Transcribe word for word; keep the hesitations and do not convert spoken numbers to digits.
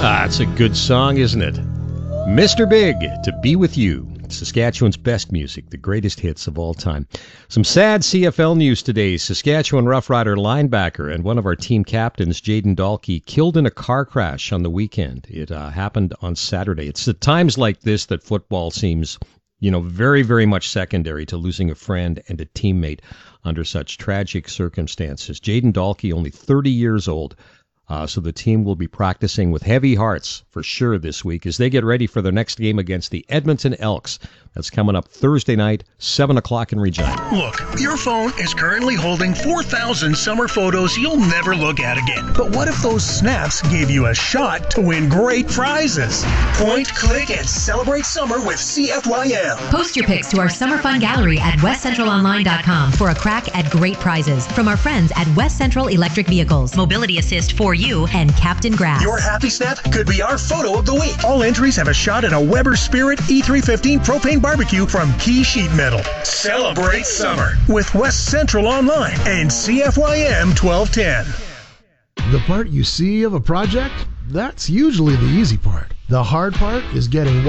Ah, it's a good song, isn't it? Mister Big, To Be With You. Saskatchewan's best music, the greatest hits of all time. Some sad C F L news today. Saskatchewan Roughrider linebacker and one of our team captains, Jayden Dalkey, killed in a car crash on the weekend. It uh, happened on Saturday. It's at times like this that football seems, you know, very, very much secondary to losing a friend and a teammate under such tragic circumstances. Jayden Dalkey, only thirty years old. Uh, so the team will be practicing with heavy hearts for sure this week as they get ready for their next game against the Edmonton Elks. That's coming up Thursday night, seven o'clock in Regina. Look, your phone is currently holding four thousand summer photos you'll never look at again. But what if those snaps gave you a shot to win great prizes? Point, click, and celebrate summer with C F Y M. Post your pics to our summer fun gallery at west central online dot com for a crack at great prizes from our friends at West Central Electric Vehicles, Mobility Assist for You, and Captain Grass. Your happy snap could be our photo of the week. All entries have a shot at a Weber Spirit E three fifteen propane barbecue from Key Sheet Metal. Celebrate summer with West Central Online and C F Y M twelve ten. The part you see of a project, that's usually the easy part. The hard part is getting